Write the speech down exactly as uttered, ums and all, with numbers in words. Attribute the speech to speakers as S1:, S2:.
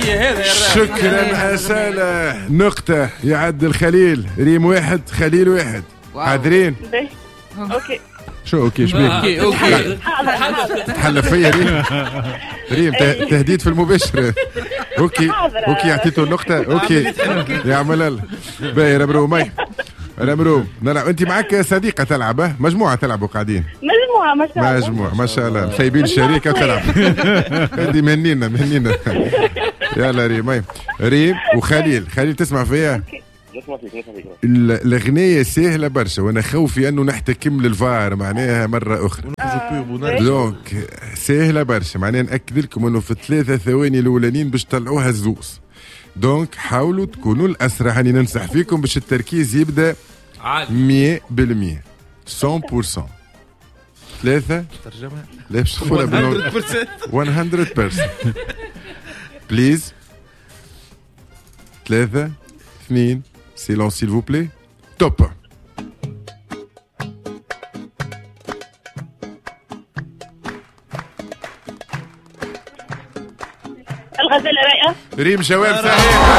S1: فيا هذا.
S2: شكرا أسالة. نقطة يعد الخليل. ريم واحد خليل واحد. حاضرين؟
S3: اوكي.
S2: شو اوكي شبيك؟
S1: اوكي اوكي
S2: تحلف فيا ريم. ريم تهديد في المباشر. اوكي اوكي اعطيته النقطة. اوكي يعمل الله. باهي رمرو مي رمرو نلعب. انت معك صديقة تلعب؟ مجموعة تلعبوا قاعدين؟
S3: مجموعة ما شاء الله.
S2: مجموعة ما شاء الله سايبين الشريكة تلعب. هذه منينا منينا. يلا ريم ريم وخليل. خليل تسمع فيها؟ الأغنية سهلة برشا وانا خوفي انه نحتكم للفار معناها مرة اخرى. دونك سهلة برشا معناها نأكد لكم انه في الثلاثة ثواني الاولانيين باش تطلعوها الزوز. دونك حاولوا تكونوا الاسرع. هاني ننصح فيكم باش التركيز يبدا مية بالمية مية بالمية. ثلاثة
S1: ترجمة
S2: لا باش تقولها
S1: مية بالمية
S2: مية بالمية بليز. ثلاثة اثنين سيلونس سيل فو بلي. توب.
S3: الغزالة رايقة.
S2: ريم جواب صحيح.